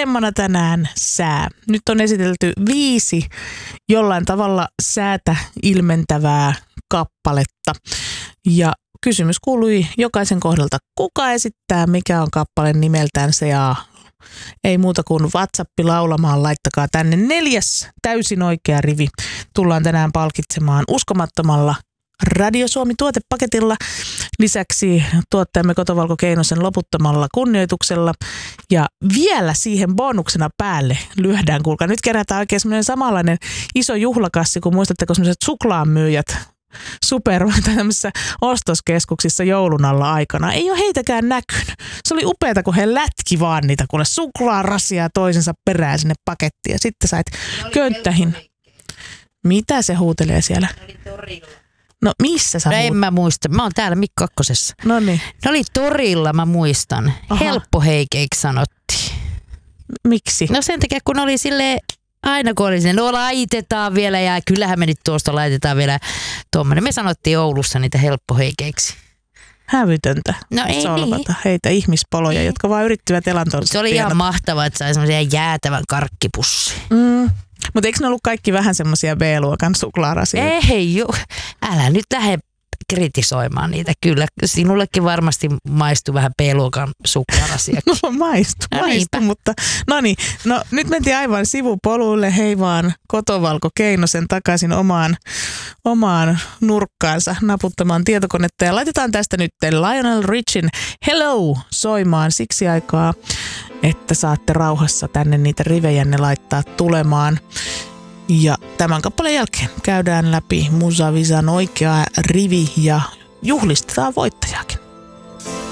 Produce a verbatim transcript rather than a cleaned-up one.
teemana tänään sää. Nyt on esitelty viisi jollain tavalla säätä ilmentävää kappaletta. Ja kysymys kuului jokaisen kohdalta, kuka esittää, mikä on kappaleen nimeltään se ja ei muuta kuin WhatsApp laulamaan, laittakaa tänne neljäs täysin oikea rivi. Tullaan tänään palkitsemaan uskomattomalla Radio Suomi-tuotepaketilla. Lisäksi tuottajamme Kotovalko Keinosen loputtomalla kunnioituksella. Ja vielä siihen bonuksena päälle lyödään, kuulkaa. Nyt kerätään oikein semmoinen samanlainen iso juhlakassi, kun muistatteko semmoiset suklaamyyjät super tämmöisissä ostoskeskuksissa joulun alla aikana. Ei ole heitäkään näkynyt. Se oli upeata, kun he lätki vaan niitä, kun ne suklaarasia toisensa perään sinne pakettiin. Ja sitten sait könttähin. Mitä se huutelee siellä? No missä sä no huut... en mä muista. Mä oon täällä Mikko Kakkosessa. No niin. Ne oli torilla, mä muistan. Aha. Helppoheikeiksi sanottiin. Miksi? No sen takia, kun oli silleen, aina kun oli sinne, no laitetaan vielä ja kyllähän me nyt tuosta laitetaan vielä tuommoinen. Me sanottiin Oulussa niitä helppoheikeiksi. Hävytöntä. No ei solvata niin. heitä ihmispoloja, Ei. jotka vaan yrittivät elantonsa. Se oli tienata. ihan mahtavaa, että sai semmoisia jäätävän karkkipussi. Mm. Mutta eikö ne ollut kaikki vähän semmoisia B-luokan suklaarasioita? Ei juu, älä nyt lähde kritisoimaan niitä. Kyllä, sinullekin varmasti maistui vähän B-luokan suklaarasiakin. No maistu, No maistu, niinpä. mutta no niin, no nyt mentiin aivan sivupoluille, hei vaan Kotovalko Keinosen takaisin omaan, omaan nurkkaansa naputtamaan tietokonetta ja laitetaan tästä nyt Lionel Richin Hello soimaan siksi aikaa, että saatte rauhassa tänne niitä rivejänne laittaa tulemaan. Ja tämän kappaleen jälkeen käydään läpi Musavisan oikea rivi ja juhlistetaan voittajaakin.